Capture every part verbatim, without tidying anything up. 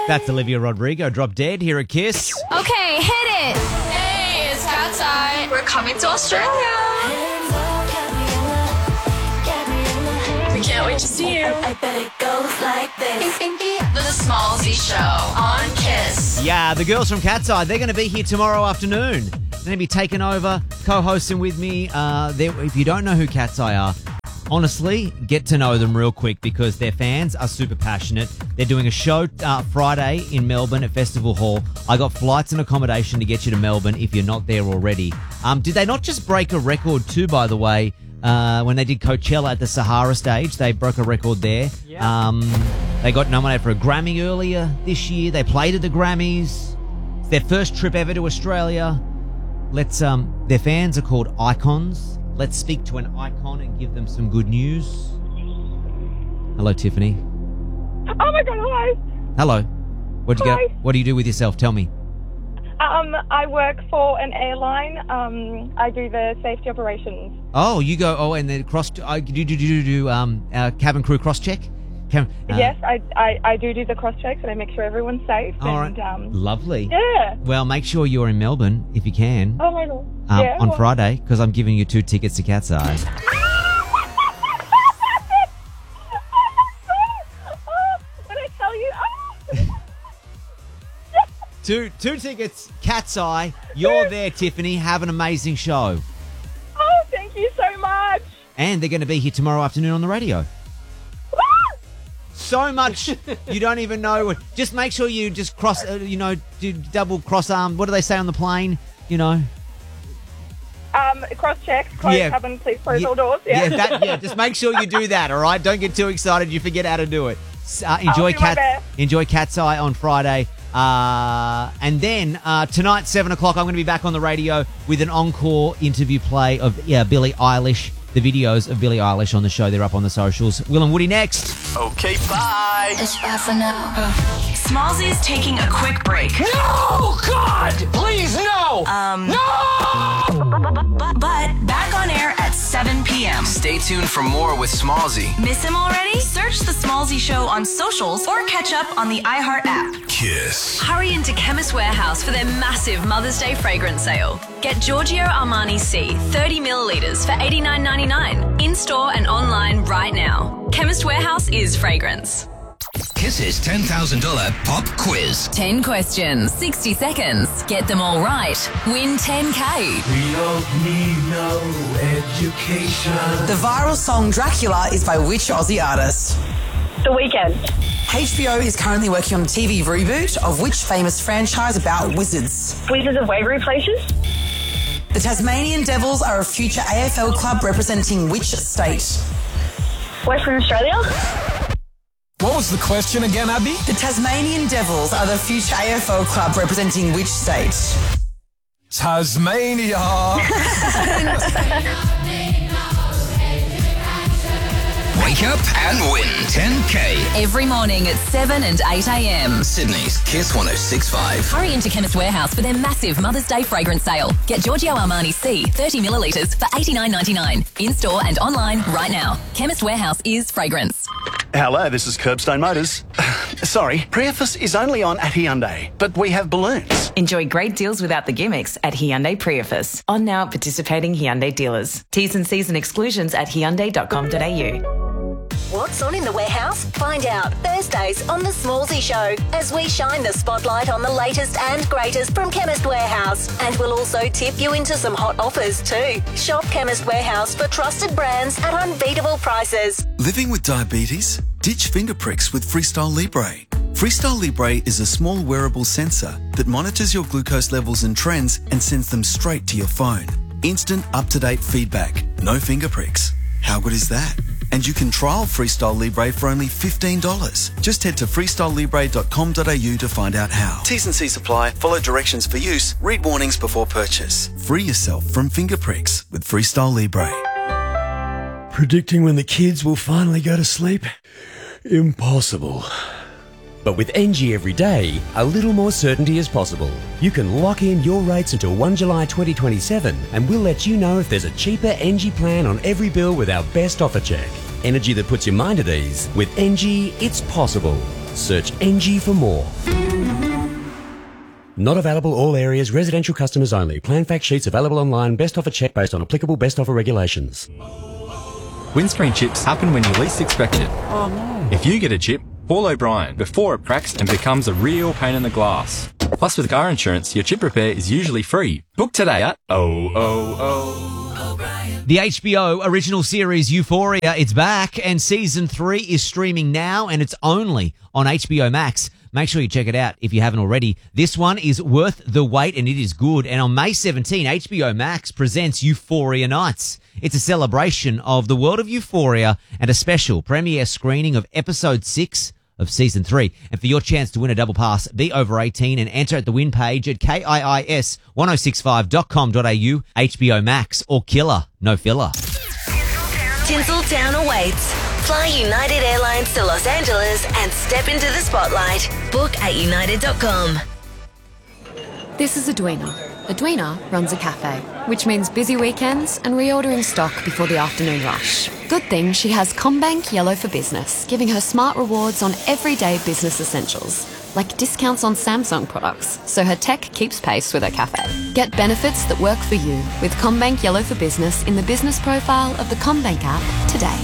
That's Olivia Rodrigo. Drop Dead here at Kiss. Okay, hit it. Hey, it's Cat's Eye. We're coming to Australia. We can't wait to see you. I bet it goes like this. The Smallsy Show on Kiss. Yeah, the girls from Cat's Eye, they're going to be here tomorrow afternoon. They're going to be taking over, co-hosting with me. Uh, if you don't know who Cat's Eye are, honestly, get to know them real quick because their fans are super passionate. They're doing a show uh, Friday in Melbourne at Festival Hall. I got flights and accommodation to get you to Melbourne if you're not there already. Um, did they not just break a record too, by the way? Uh, when they did Coachella at the Sahara stage, they broke a record there. Yeah. Um, they got nominated for a Grammy earlier this year. They played at the Grammys. It's their first trip ever to Australia. Let's. Um, their fans are called Icons. Let's speak to an icon and give them some good news. Hello, Tiffany. Oh my God! Hi. Hello. What do you Hi. go? What do you do with yourself? Tell me. Um, I work for an airline. Um, I do the safety operations. Oh, you go. Oh, and then cross. Uh, do do do do do um uh, cabin crew cross check. Cam, uh, Yes, I, I, I do do the cross checks and I make sure everyone's safe. All and, right. Um, Lovely. yeah. Well, make sure you're in Melbourne if you can. Oh my God. Um, yeah. on Friday, because I'm giving you two tickets to Cat's Eye. Oh, when I tell you, oh. two two tickets, Cat's Eye. You're there, Tiffany. Have an amazing show. Oh, thank you so much. And they're going to be here tomorrow afternoon on the radio. So much you don't even know. What, just make sure you just cross, uh, you know, do double cross arm. What do they say on the plane? You know. Um, cross checks, close Yeah. cabin, please close Yeah. all doors. Yeah. Yeah, that, yeah. Just make sure you do that. All right. Don't get too excited. You forget how to do it. Uh, enjoy do my cat. best. Enjoy Cat's Eye on Friday. Uh, and then uh, tonight, seven o'clock, I'm going to be back on the radio with an encore interview play of yeah, Billie Eilish. The videos of Billie Eilish on the show, they're up on the socials. Will and Woody next. Okay, bye. It's bye for now. Smallsy's taking a quick break. No, God, please, no. Um, No! But, but back on air at seven p.m. Stay tuned for more with Smallsy. Miss him already? Search The Smallsy Show on socials or catch up on the iHeart app. Kiss. Hurry into Chemist Warehouse for their massive Mother's Day fragrance sale. Get Giorgio Armani C thirty millilitres for eighty-nine ninety-nine in-store and online right now. Chemist Warehouse is fragrance. Kiss's ten thousand dollars pop quiz. ten questions, sixty seconds. Get them all right. Win ten K. We don't need no education. The viral song Dracula is by which Aussie artist? The Weekend. H B O is currently working on a T V reboot of which famous franchise about wizards? Wizards of Waverly Places. The Tasmanian Devils are a future A F L club representing which state? Western Australia. What was the question again, Abby? The Tasmanian Devils are the future A F L club representing which state? Tasmania. Wake up and win ten K. Every morning at seven and eight a.m. Sydney's Kiss one oh six point five. Hurry into Chemist Warehouse for their massive Mother's Day fragrance sale. Get Giorgio Armani C thirty millilitres for eighty-nine ninety-nine in-store and online right now. Chemist Warehouse is fragrance. Hello, this is Curbstone Motors. Sorry, Priefus is only on at Hyundai, but we have balloons. Enjoy great deals without the gimmicks at Hyundai Priefus. On now at participating Hyundai dealers. T's and C's and exclusions at hyundai dot com dot a u. What's on in the warehouse? Find out Thursdays on The Smallsy Show as we shine the spotlight on the latest and greatest from Chemist Warehouse. And we'll also tip you into some hot offers too. Shop Chemist Warehouse for trusted brands at unbeatable prices. Living with diabetes? Ditch finger pricks with Freestyle Libre. Freestyle Libre is a small wearable sensor that monitors your glucose levels and trends and sends them straight to your phone. Instant, up-to-date feedback. No finger pricks. How good is that? And you can trial Freestyle Libre for only fifteen dollars. Just head to freestyle libre dot com dot a u to find out how. T's and C's apply. Follow directions for use. Read warnings before purchase. Free yourself from finger pricks with Freestyle Libre. Predicting when the kids will finally go to sleep? Impossible. But with N G every day, a little more certainty is possible. You can lock in your rates until first of July twenty twenty-seven and we'll let you know if there's a cheaper N G plan on every bill with our best offer check. Energy that puts your mind at ease. With N G, it's possible. Search N G for more. Not available all areas, residential customers only. Plan fact sheets available online. Best offer check based on applicable best offer regulations. Windscreen chips happen when you least expect it. Oh no. If you get a chip, call O'Brien before it cracks and becomes a real pain in the glass. Plus with car insurance, your chip repair is usually free. Book today at oh oh oh. The H B O original series Euphoria, it's back, and season three is streaming now, and it's only on H B O Max. Make sure you check it out if you haven't already. This one is worth the wait, and it is good. And on May seventeenth, H B O Max presents Euphoria Nights. It's a celebration of the world of Euphoria and a special premiere screening of episode six of season three. And for your chance to win a double pass, be over eighteen and enter at the win page at K I I S ten sixty-five dot com dot a u. H B O Max or Killer, no filler. Tinseltown awaits. Fly United Airlines to Los Angeles and step into the spotlight. Book at united dot com. This is Edwina. Edwina runs a cafe, which means busy weekends and reordering stock before the afternoon rush. Good thing she has CommBank Yellow for Business, giving her smart rewards on everyday business essentials, like discounts on Samsung products, so her tech keeps pace with her cafe. Get benefits that work for you with CommBank Yellow for Business in the business profile of the CommBank app today.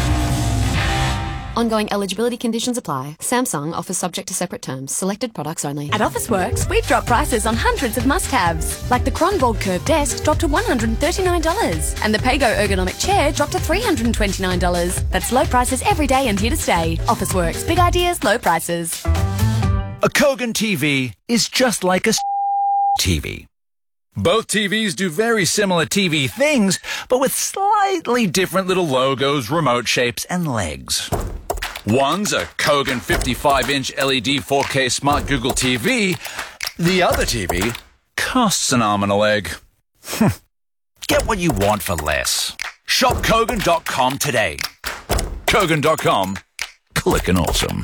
Ongoing eligibility conditions apply. Samsung offers subject to separate terms. Selected products only. At Officeworks, we've dropped prices on hundreds of must-haves, like the Kronborg curved desk dropped to one hundred thirty-nine dollars, and the Pago ergonomic chair dropped to three hundred twenty-nine dollars. That's low prices every day and here to stay. Officeworks, big ideas, low prices. A Kogan T V is just like a T V. Both T Vs do very similar T V things, but with slightly different little logos, remote shapes, and legs. One's a Kogan fifty-five inch L E D four K Smart Google T V. The other T V costs an arm and a leg. Get what you want for less. Shop Kogan dot com today. Kogan dot com. Clickin' awesome.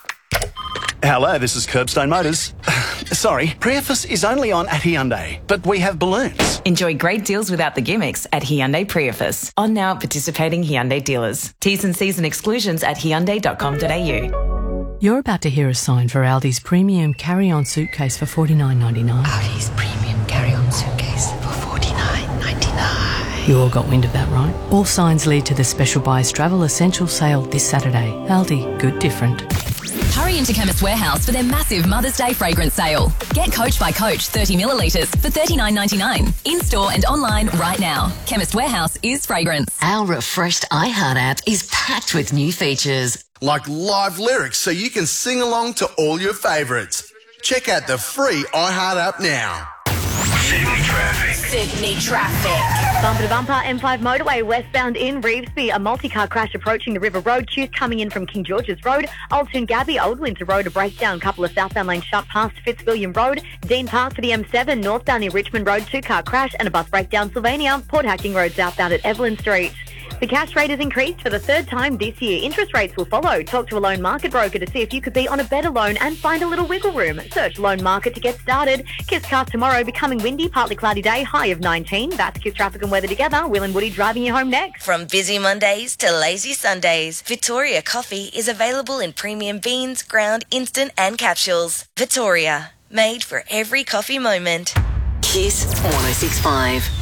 Hello, this is Curbstone Motors. Sorry, Priefus is only on at Hyundai, but we have balloons. Enjoy great deals without the gimmicks at Hyundai Priefus. On now at participating Hyundai dealers. T's and C's and exclusions at hyundai dot com dot a u. You're about to hear a sign for Aldi's premium carry-on suitcase for forty-nine ninety-nine. Aldi's premium carry-on suitcase for forty-nine ninety-nine. You all got wind of that, right? All signs lead to the special buys travel essential sale this Saturday. Aldi, good different. Hurry into Chemist Warehouse for their massive Mother's Day fragrance sale. Get Coach by Coach thirty millilitres for thirty-nine ninety-nine. In-store and online right now. Chemist Warehouse is fragrance. Our refreshed iHeart app is packed with new features. Like live lyrics so you can sing along to all your favourites. Check out the free iHeart app now. Sydney traffic. Sydney traffic. Bumper to bumper, M five motorway westbound in Revesby. A multi-car crash approaching the River Road. Queues coming in from King George's Road. Old Toongabbie, Old Windsor Road, a breakdown. Couple of southbound lanes shut past Fitzwilliam Road. Dean Park for the M seven. Northbound near Richmond Road, two-car crash and a bus breakdown. Sylvania. Port Hacking Road southbound at Evelyn Street. The cash rate has increased for the third time this year. Interest rates will follow. Talk to a loan market broker to see if you could be on a better loan and find a little wiggle room. Search Loan Market to get started. Kiss Cast tomorrow, becoming windy, partly cloudy day, high of nineteen. That's Kiss Traffic and Weather together. Will and Woody driving you home next. From busy Mondays to lazy Sundays, Victoria Coffee is available in premium beans, ground, instant and capsules. Victoria, made for every coffee moment. Kiss one oh six point five.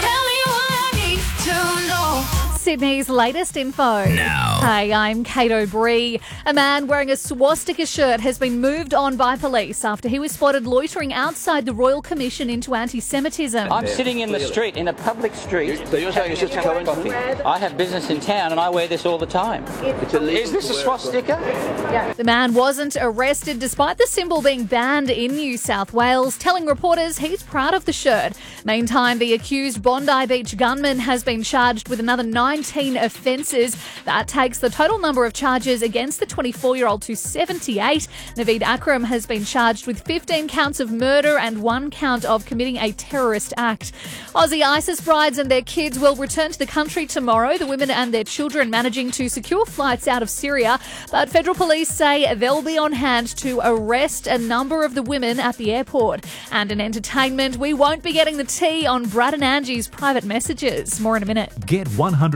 Sydney's latest info. Now. Hey, I'm Kate O'Bree. A man wearing a swastika shirt has been moved on by police after he was spotted loitering outside the Royal Commission into Anti-Semitism. I'm sitting in the street, in a public street. So you're saying it's just a coincidence? I have business in town and I wear this all the time. It's Is this a swastika? Yeah. The man wasn't arrested despite the symbol being banned in New South Wales, telling reporters he's proud of the shirt. Meantime, the accused Bondi Beach gunman has been charged with another nineteen offences. That takes the total number of charges against the twenty-four-year-old to seventy-eight. Naveed Akram has been charged with fifteen counts of murder and one count of committing a terrorist act. Aussie ISIS brides and their kids will return to the country tomorrow. The women and their children managing to secure flights out of Syria, but federal police say they'll be on hand to arrest a number of the women at the airport. And in entertainment, we won't be getting the tea on Brad and Angie's private messages. More in a minute. Get one hundred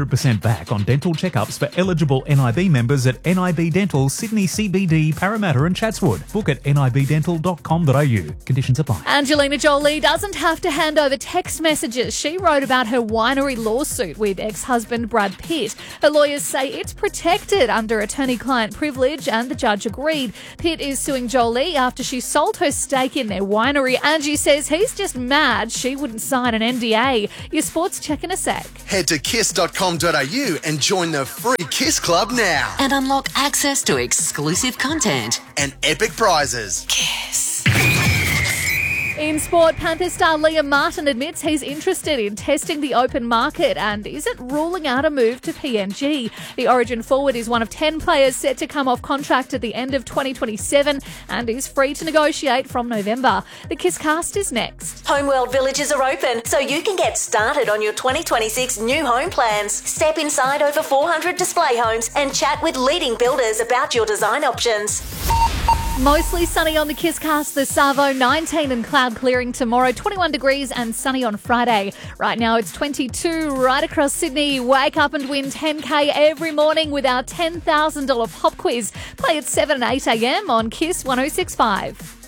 percent back on dental checkups for eligible N I B members at N I B Dental, Sydney C B D, Parramatta and Chatswood. Book at N I B dental dot com dot a u. Conditions apply. Angelina Jolie doesn't have to hand over text messages. She wrote about her winery lawsuit with ex-husband Brad Pitt. Her lawyers say it's protected under attorney-client privilege, and the judge agreed. Pitt is suing Jolie after she sold her stake in their winery. Angie says he's just mad she wouldn't sign an N D A. Your sports check in a sec. Head to kiss dot com dot a u and join the free Kiss Club now. And unlock access to exclusive content and epic prizes. Kiss. In sport, Panthers star Liam Martin admits he's interested in testing the open market and isn't ruling out a move to P N G. The Origin forward is one of ten players set to come off contract at the end of twenty twenty-seven and is free to negotiate from November. The Kiss Cast is next. Homeworld Villages are open, so you can get started on your twenty twenty-six new home plans. Step inside over four hundred display homes and chat with leading builders about your design options. Mostly sunny on the Kiss Cast this Savo, nineteen and cloud clearing tomorrow, twenty-one degrees and sunny on Friday. Right now it's twenty-two right across Sydney. Wake up and win ten K every morning with our ten thousand dollars pop quiz. Play at seven and eight a.m. on Kiss one oh six point five.